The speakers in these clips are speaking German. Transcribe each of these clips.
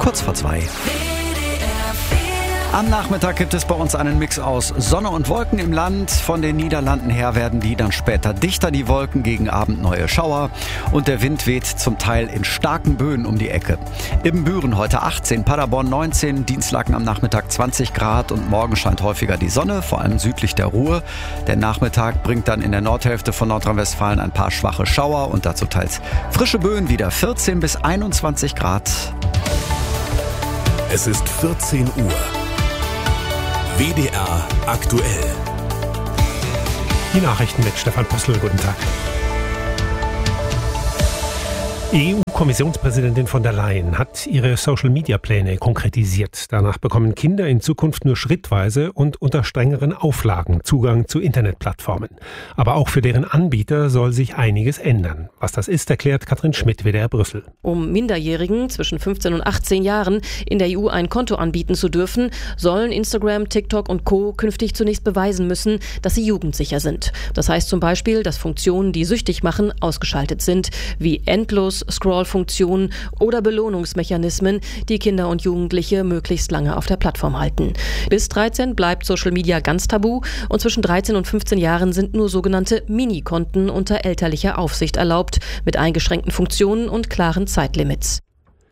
kurz vor 2. Am Nachmittag gibt es bei uns einen Mix aus Sonne und Wolken im Land. Von den Niederlanden her werden die dann später dichter, die Wolken, gegen Abend neue Schauer. Und der Wind weht zum Teil in starken Böen um die Ecke. Ibbenbüren heute 18, Paderborn 19, Dienstlaken am Nachmittag 20 Grad und morgen scheint häufiger die Sonne, vor allem südlich der Ruhr. Der Nachmittag bringt dann in der Nordhälfte von Nordrhein-Westfalen ein paar schwache Schauer und dazu teils frische Böen wieder 14 bis 21 Grad. Es ist 14 Uhr. WDR aktuell. Die Nachrichten mit Stefan Püssl. Guten Tag. EU-Kommissionspräsidentin von der Leyen hat ihre Social-Media-Pläne konkretisiert. Danach bekommen Kinder in Zukunft nur schrittweise und unter strengeren Auflagen Zugang zu Internetplattformen. Aber auch für deren Anbieter soll sich einiges ändern. Was das ist, erklärt Katrin Schmidt, WDR Brüssel. Um Minderjährigen zwischen 15 und 18 Jahren in der EU ein Konto anbieten zu dürfen, sollen Instagram, TikTok und Co. künftig zunächst beweisen müssen, dass sie jugendsicher sind. Das heißt zum Beispiel, dass Funktionen, die süchtig machen, ausgeschaltet sind, wie Endlos-Scroll-Funktionen oder Belohnungsmechanismen, die Kinder und Jugendliche möglichst lange auf der Plattform halten. Bis 13 bleibt Social Media ganz tabu und zwischen 13 und 15 Jahren sind nur sogenannte Mini-Konten unter elterlicher Aufsicht erlaubt, mit eingeschränkten Funktionen und klaren Zeitlimits.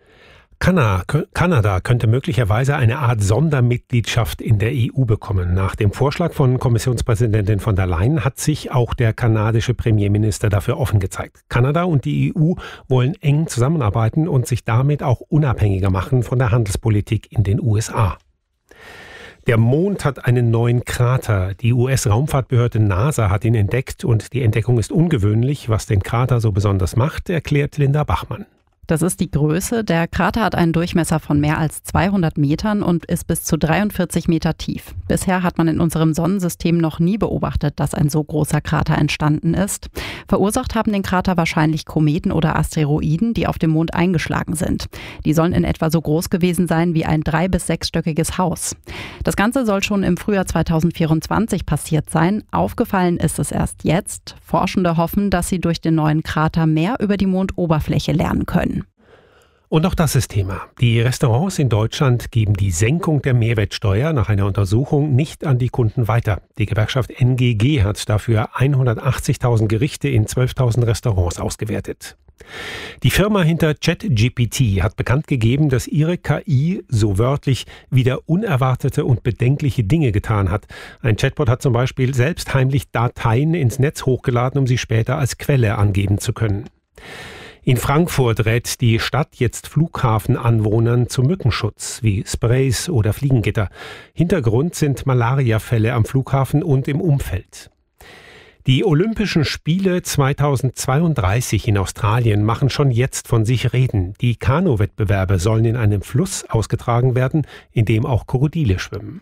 Kanada könnte möglicherweise eine Art Sondermitgliedschaft in der EU bekommen. Nach dem Vorschlag von Kommissionspräsidentin von der Leyen hat sich auch der kanadische Premierminister dafür offen gezeigt. Kanada und die EU wollen eng zusammenarbeiten und sich damit auch unabhängiger machen von der Handelspolitik in den USA. Der Mond hat einen neuen Krater. Die US-Raumfahrtbehörde NASA hat ihn entdeckt und die Entdeckung ist ungewöhnlich. Was den Krater so besonders macht, erklärt Linda Bachmann. Das ist die Größe. Der Krater hat einen Durchmesser von mehr als 200 Metern und ist bis zu 43 Meter tief. Bisher hat man in unserem Sonnensystem noch nie beobachtet, dass ein so großer Krater entstanden ist. Verursacht haben den Krater wahrscheinlich Kometen oder Asteroiden, die auf dem Mond eingeschlagen sind. Die sollen in etwa so groß gewesen sein wie ein 3- bis 6-stöckiges Haus. Das Ganze soll schon im Frühjahr 2024 passiert sein. Aufgefallen ist es erst jetzt. Forschende hoffen, dass sie durch den neuen Krater mehr über die Mondoberfläche lernen können. Und auch das ist Thema. Die Restaurants in Deutschland geben die Senkung der Mehrwertsteuer nach einer Untersuchung nicht an die Kunden weiter. Die Gewerkschaft NGG hat dafür 180.000 Gerichte in 12.000 Restaurants ausgewertet. Die Firma hinter ChatGPT hat bekannt gegeben, dass ihre KI so wörtlich wieder unerwartete und bedenkliche Dinge getan hat. Ein Chatbot hat zum Beispiel selbst heimlich Dateien ins Netz hochgeladen, um sie später als Quelle angeben zu können. In Frankfurt rät die Stadt jetzt Flughafenanwohnern zu Mückenschutz, wie Sprays oder Fliegengitter. Hintergrund sind Malariafälle am Flughafen und im Umfeld. Die Olympischen Spiele 2032 in Australien machen schon jetzt von sich reden. Die Kanu-Wettbewerbe sollen in einem Fluss ausgetragen werden, in dem auch Krokodile schwimmen.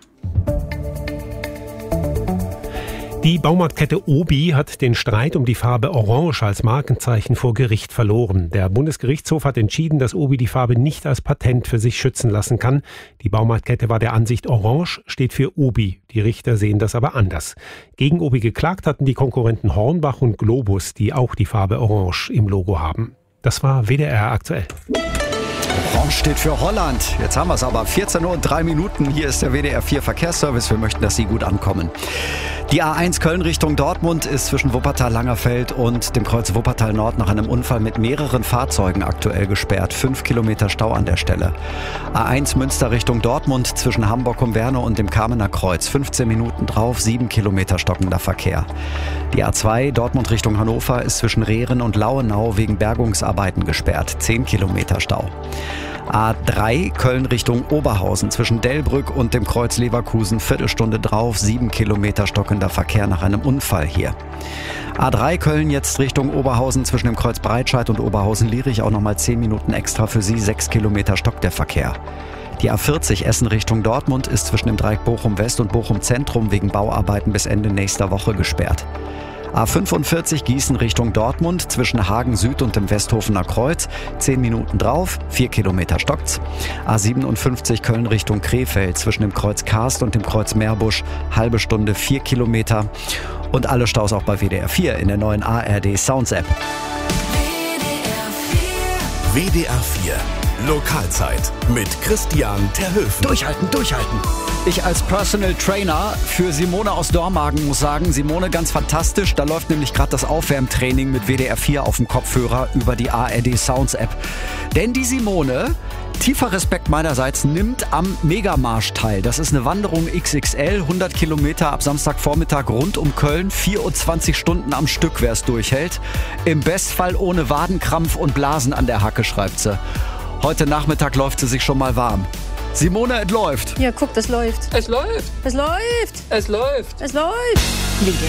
Die Baumarktkette Obi hat den Streit um die Farbe Orange als Markenzeichen vor Gericht verloren. Der Bundesgerichtshof hat entschieden, dass Obi die Farbe nicht als Patent für sich schützen lassen kann. Die Baumarktkette war der Ansicht, Orange steht für Obi. Die Richter sehen das aber anders. Gegen Obi geklagt hatten die Konkurrenten Hornbach und Globus, die auch die Farbe Orange im Logo haben. Das war WDR aktuell. Orange steht für Holland. Jetzt haben wir es aber. 14 Uhr und 3 Minuten. Hier ist der WDR 4 Verkehrsservice. Wir möchten, dass Sie gut ankommen. Die A1 Köln Richtung Dortmund ist zwischen Wuppertal-Langerfeld und dem Kreuz Wuppertal Nord nach einem Unfall mit mehreren Fahrzeugen aktuell gesperrt. 5 Kilometer Stau an der Stelle. A1 Münster Richtung Dortmund zwischen Hamburg-Umwerno und dem Kamener Kreuz. 15 Minuten drauf, 7 Kilometer stockender Verkehr. Die A2 Dortmund Richtung Hannover ist zwischen Rehren und Lauenau wegen Bergungsarbeiten gesperrt. 10 Kilometer Stau. A3 Köln Richtung Oberhausen zwischen Delbrück und dem Kreuz Leverkusen, Viertelstunde drauf, 7 Kilometer stockender Verkehr nach einem Unfall hier. A3 Köln jetzt Richtung Oberhausen zwischen dem Kreuz Breitscheid und Oberhausen-Lierich, auch nochmal 10 Minuten extra für Sie, 6 Kilometer stockt der Verkehr. Die A40 Essen Richtung Dortmund ist zwischen dem Dreieck Bochum West und Bochum Zentrum wegen Bauarbeiten bis Ende nächster Woche gesperrt. A45 Gießen Richtung Dortmund zwischen Hagen Süd und dem Westhofener Kreuz. 10 Minuten drauf, 4 Kilometer stockt's. A57 Köln Richtung Krefeld zwischen dem Kreuz Karst und dem Kreuz Meerbusch. Halbe Stunde, 4 Kilometer. Und alle Staus auch bei WDR 4 in der neuen ARD Sounds App. WDR 4 Lokalzeit mit Christian Terhöfen. Durchhalten. Ich als Personal Trainer für Simone aus Dormagen muss sagen, Simone, ganz fantastisch. Da läuft nämlich gerade das Aufwärmtraining mit WDR 4 auf dem Kopfhörer über die ARD Sounds App. Denn die Simone, tiefer Respekt meinerseits, nimmt am Megamarsch teil. Das ist eine Wanderung XXL, 100 Kilometer ab Samstagvormittag rund um Köln, 24 Stunden am Stück, wer es durchhält. Im Bestfall ohne Wadenkrampf und Blasen an der Hacke, schreibt sie. Heute Nachmittag läuft sie sich schon mal warm. Simone, es läuft. Ja, guck, das läuft. Es läuft. Es läuft. Es läuft. Es läuft.